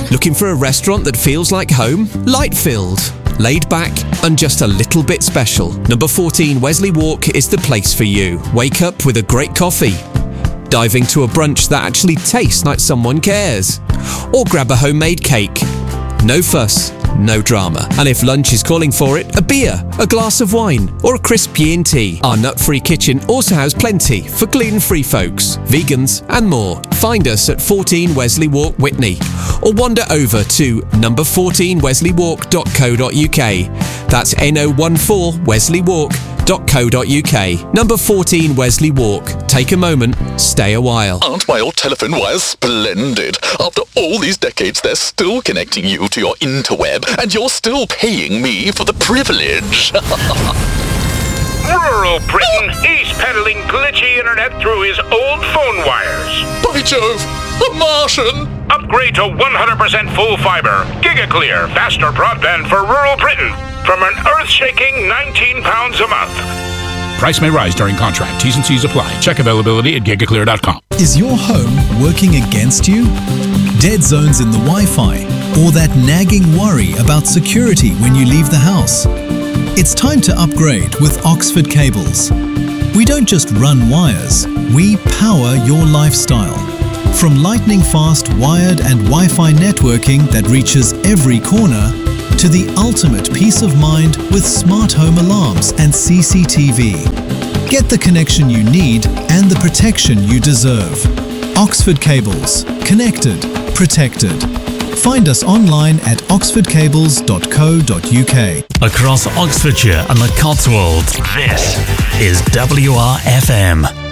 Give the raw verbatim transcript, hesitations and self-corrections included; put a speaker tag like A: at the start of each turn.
A: Looking for a restaurant that feels like home? Light-filled, laid back, and just a little bit special. Number fourteen Wesley Walk is the place for you. Wake up with a great coffee. Dive into a brunch that actually tastes like someone cares. Or grab a homemade cake. No fuss, no drama. And if lunch is calling for it, a beer, a glass of wine, or a crisp G and T. Our nut-free kitchen also has plenty for gluten-free folks, vegans, and more. Find us at fourteen Wesley Walk, Whitney, or wander over to number fourteen wesley walk dot co dot uk. That's N O one four wesley walk dot co dot uk. Number fourteen Wesley Walk. Take a moment, stay a while.
B: Aren't my old telephone wires splendid? After all these decades, they're still connecting you to your interweb, and you're still paying me for the privilege.
C: Rural Britain, he's peddling glitchy internet through his old phone wires.
B: By Jove, a Martian!
C: Upgrade to one hundred percent full fiber, GigaClear, faster broadband for rural Britain, from an earth-shaking nineteen pounds a month.
D: Price may rise during contract. T's and C's apply. Check availability at gigaclear dot com.
E: Is your home working against you? Dead zones in the Wi-Fi, or that nagging worry about security when you leave the house? It's time to upgrade with Oxford Cables. We don't just run wires, we power your lifestyle. From lightning-fast wired and Wi-Fi networking that reaches every corner, to the ultimate peace of mind with smart home alarms and C C T V. Get the connection you need and the protection you deserve. Oxford Cables. Connected. Protected. Find us online at oxford cables dot co dot uk.
F: Across Oxfordshire and the Cotswolds, this is W R F M.